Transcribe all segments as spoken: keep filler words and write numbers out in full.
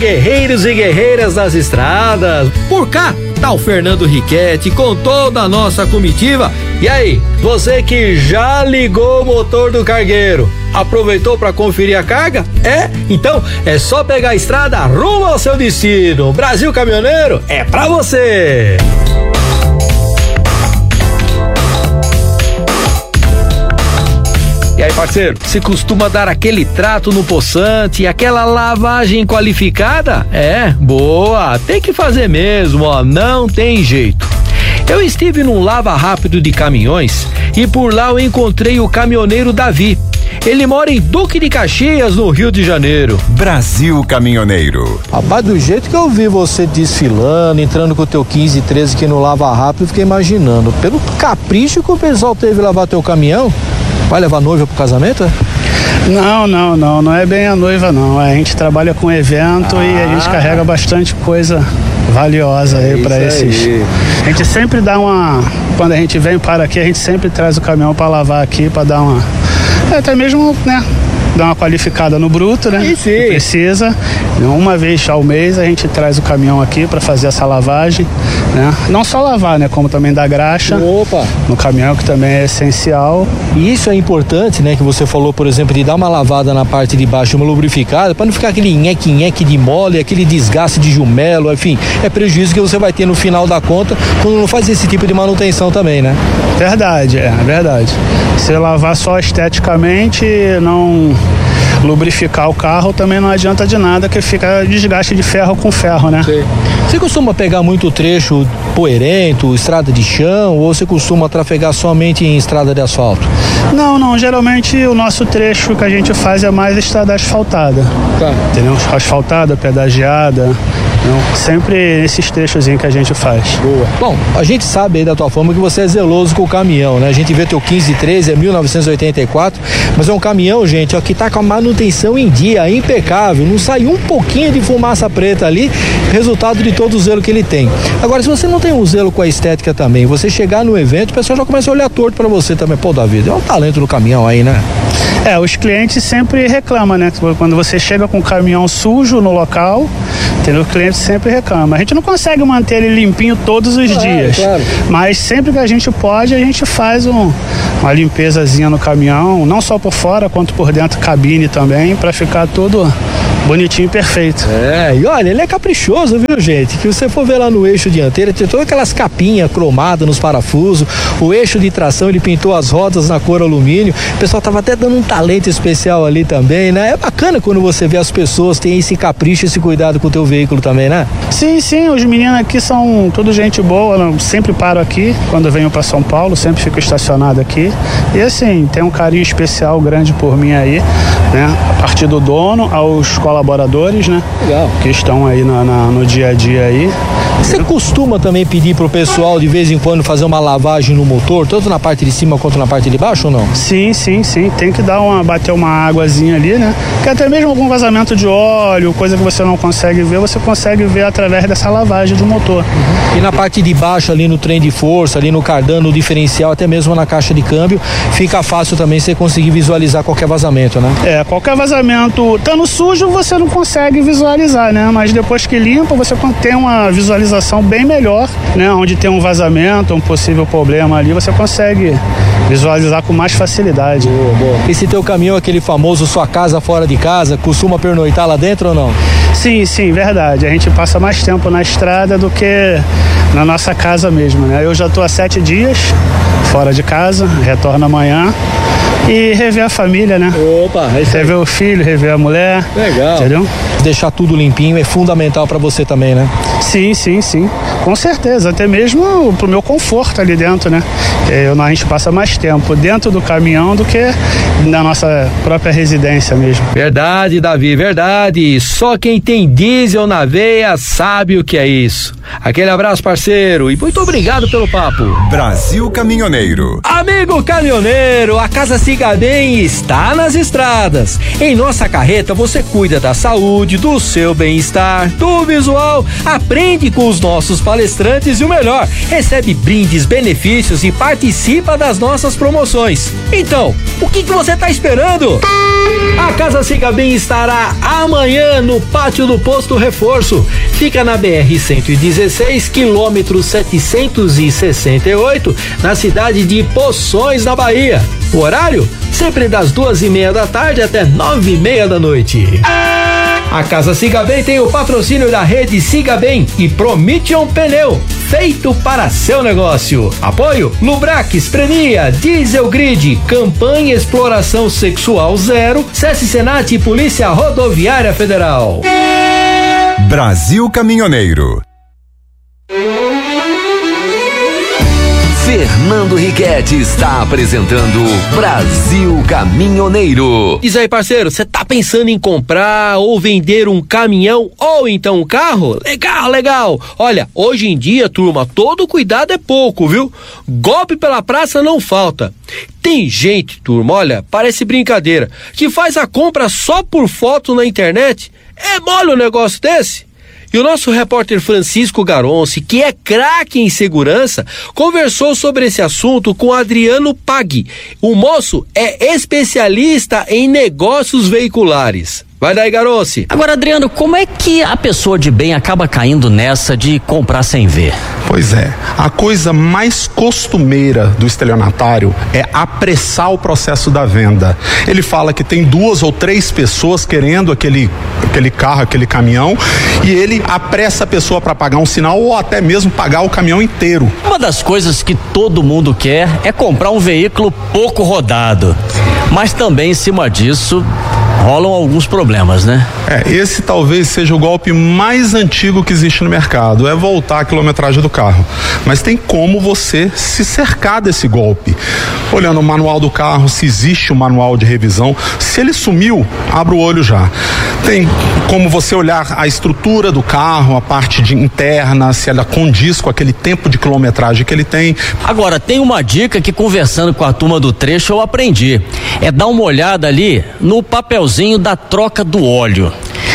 guerreiros e guerreiras das estradas. Por cá tá o Fernando Riquetti com toda a nossa comitiva. E aí, você que já ligou o motor do cargueiro, aproveitou para conferir a carga? É? Então é só pegar a estrada rumo ao seu destino. Brasil Caminhoneiro é pra você! E aí, parceiro, você costuma dar aquele trato no poçante, aquela lavagem qualificada? É, boa, tem que fazer mesmo, ó, não tem jeito. Eu estive num lava rápido de caminhões e por lá eu encontrei o caminhoneiro Davi. Ele mora em Duque de Caxias, no Rio de Janeiro. Brasil Caminhoneiro. Rapaz, do jeito que eu vi você desfilando, entrando com o teu quinze, treze aqui no lava rápido, eu fiquei imaginando, pelo capricho que o pessoal teve lavar teu caminhão, vai levar noiva pro casamento, é? Não, não, não, não é bem a noiva não, a gente trabalha com evento ah. e a gente carrega bastante coisa valiosa aí é para esses. Aí. A gente sempre dá uma, quando a gente vem para aqui, a gente sempre traz o caminhão para lavar aqui, para dar uma, até mesmo, né, dar uma qualificada no bruto, né? Sim, sim. Precisa. Uma vez ao mês a gente traz o caminhão aqui para fazer essa lavagem, né? Não só lavar, né? Como também dar graxa. Opa. No caminhão, que também é essencial. E isso é importante, né? Que você falou, por exemplo, de dar uma lavada na parte de baixo, uma lubrificada, para não ficar aquele nheque-nheque de mole, aquele desgaste de jumelo, enfim, é prejuízo que você vai ter no final da conta quando não faz esse tipo de manutenção também, né? Verdade, é verdade. Se lavar só esteticamente, não lubrificar o carro, também não adianta de nada, que fica desgaste de ferro com ferro, né? Sim. Você costuma pegar muito trecho poeirento, estrada de chão, ou você costuma trafegar somente em estrada de asfalto? Não, não, geralmente o nosso trecho que a gente faz é mais estrada asfaltada. Tá. Entendeu? Asfaltada, pedagiada. Não, sempre esses trechos que a gente faz. Boa. Bom, a gente sabe aí da tua forma que você é zeloso com o caminhão, né? A gente vê teu quinze treze, é mil novecentos e oitenta e quatro, mas é um caminhão, gente, ó, que tá com a manutenção em dia, impecável, não sai um pouquinho de fumaça preta ali, resultado de todo o zelo que ele tem. Agora, se você não tem um zelo com a estética também, você chegar no evento, o pessoal já começa a olhar torto pra você também. Pô, Davi, é um talento no caminhão aí, né? É, os clientes sempre reclamam, né? Quando você chega com o caminhão sujo no local, entendeu? O cliente sempre reclama. A gente não consegue manter ele limpinho todos os claro, dias, claro. Mas sempre que a gente pode, a gente faz um, uma limpezazinha no caminhão, não só por fora, quanto por dentro, cabine também, para ficar tudo bonitinho e perfeito. É, e olha, ele é caprichoso, viu, gente? Que você for ver lá no eixo dianteiro, tem todas aquelas capinhas cromadas nos parafusos, o eixo de tração, ele pintou as rodas na cor alumínio, o pessoal tava até dando um talento especial ali também, né? É bacana quando você vê as pessoas têm esse capricho, esse cuidado com o teu veículo também, né? Sim, sim, os meninos aqui são tudo gente boa, não, sempre paro aqui, quando venho para São Paulo, sempre fico estacionado aqui, e assim, tem um carinho especial grande por mim aí, né? A partir do dono aos colaboradores, né? Legal. Que estão aí na, na, no dia a dia aí. Você costuma também pedir pro pessoal de vez em quando fazer uma lavagem no motor, tanto na parte de cima quanto na parte de baixo ou não? Sim, sim, sim. Tem que dar uma, bater uma águazinha ali, né? Porque até mesmo algum vazamento de óleo, coisa que você não consegue ver, você consegue ver através dessa lavagem do motor. Uhum. E na parte de baixo ali no trem de força, ali no cardan, no diferencial, até mesmo na caixa de câmbio, fica fácil também você conseguir visualizar qualquer vazamento, né? É, qualquer vazamento, estando sujo, você não consegue visualizar, né? Mas depois que limpa, você tem uma visualização bem melhor, né? Onde tem um vazamento, um possível problema ali, você consegue visualizar com mais facilidade. Boa, boa. E se teu caminhão é aquele famoso sua casa fora de casa, costuma pernoitar lá dentro ou não? Sim, sim, verdade. A gente passa mais tempo na estrada do que na nossa casa mesmo, né? Eu já estou há sete dias fora de casa, retorno amanhã. E rever a família, né? Opa, é isso aí. Rever o filho, rever a mulher. Legal. Entendeu? Deixar tudo limpinho é fundamental pra você também, né? Sim, sim, sim. Com certeza. Até mesmo pro meu conforto ali dentro, né? Eu, a gente passa mais tempo dentro do caminhão do que na nossa própria residência mesmo. Verdade, Davi, verdade. Só quem tem diesel na veia sabe o que é isso. Aquele abraço, parceiro, e muito obrigado pelo papo. Brasil Caminhoneiro. Amigo caminhoneiro, a Casa Cigaden está nas estradas. Em nossa carreta você cuida da saúde, do seu bem-estar, do visual, aprende com os nossos palestrantes e o melhor, recebe brindes, benefícios e participação participa das nossas promoções. Então, o que, que você está esperando? A Casa Siga Bem estará amanhã no pátio do Posto Reforço. Fica na B R cento e dezesseis, quilômetro setecentos e sessenta e oito, na cidade de Poções, na Bahia. O horário? Sempre das duas e meia da tarde até nove e meia da noite. A Casa Siga Bem tem o patrocínio da rede Siga Bem e Promission Pneu, feito para seu negócio. Apoio Lubrax, Prenia, Diesel Grid, Campanha Exploração Sexual Zero, SESC Senat e Polícia Rodoviária Federal. Brasil Caminhoneiro. Fernando Riquetti está apresentando Brasil Caminhoneiro. Diz aí, parceiro, você tá pensando em comprar ou vender um caminhão ou então um carro? Legal, legal. Olha, hoje em dia, turma, todo cuidado é pouco, viu? Golpe pela praça não falta. Tem gente, turma, olha, parece brincadeira, que faz a compra só por foto na internet. É mole um negócio desse? E o nosso repórter Francisco Garonci, que é craque em segurança, conversou sobre esse assunto com Adriano Paghi. O moço é especialista em negócios veiculares. Vai daí, Garonci. Agora, Adriano, como é que a pessoa de bem acaba caindo nessa de comprar sem ver? Pois é, a coisa mais costumeira do estelionatário é apressar o processo da venda. Ele fala que tem duas ou três pessoas querendo aquele, aquele carro, aquele caminhão, e ele apressa a pessoa para pagar um sinal ou até mesmo pagar o caminhão inteiro. Uma das coisas que todo mundo quer é comprar um veículo pouco rodado, mas também em cima disso rolam alguns problemas, né? É, esse talvez seja o golpe mais antigo que existe no mercado, é voltar a quilometragem do carro. Mas tem como você se cercar desse golpe. Olhando o manual do carro, se existe um manual de revisão, se ele sumiu, abra o olho já. Tem como você olhar a estrutura do carro, a parte de interna, se ela condiz com aquele tempo de quilometragem que ele tem. Agora, tem uma dica que, conversando com a turma do trecho, eu aprendi. É dar uma olhada ali no papelzinho da troca do óleo.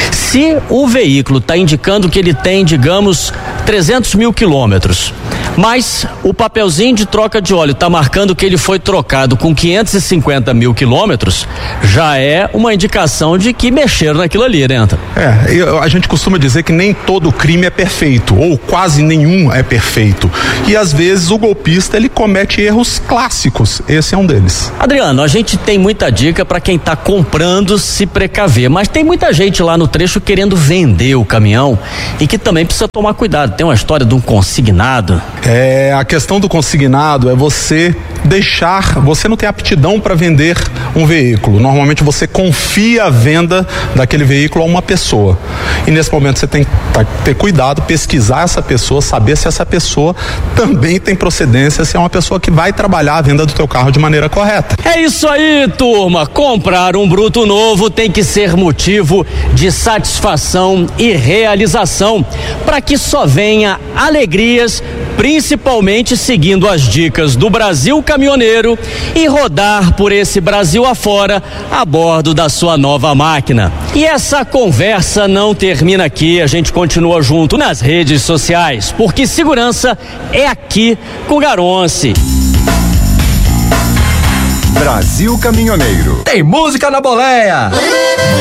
Se o veículo está indicando que ele tem, digamos, trezentos mil quilômetros, mas o papelzinho de troca de óleo está marcando que ele foi trocado com quinhentos e cinquenta mil quilômetros, já é uma indicação de que mexeram naquilo ali, né? É, eu, a gente costuma dizer que nem todo crime é perfeito, ou quase nenhum é perfeito. E às vezes o golpista, ele comete erros clássicos, esse é um deles. Adriano, a gente tem muita dica para quem está comprando se precaver, mas tem muita gente lá no trecho querendo vender o caminhão e que também precisa tomar cuidado. Tem uma história de um consignado. É, a questão do consignado é você deixar, você não tem aptidão para vender um veículo. Normalmente você confia a venda daquele veículo a uma pessoa. E nesse momento você tem que ter cuidado, pesquisar essa pessoa, saber se essa pessoa também tem procedência, se é uma pessoa que vai trabalhar a venda do teu carro de maneira correta. É isso aí, turma. Comprar um bruto novo tem que ser motivo de satisfação e realização, para que só venha alegrias, principalmente seguindo as dicas do Brasil Caminhoneiro e rodar por esse Brasil afora a bordo da sua nova máquina. E essa conversa não termina aqui, a gente continua junto nas redes sociais, porque segurança é aqui com Garonci. Brasil Caminhoneiro. Tem música na boleia.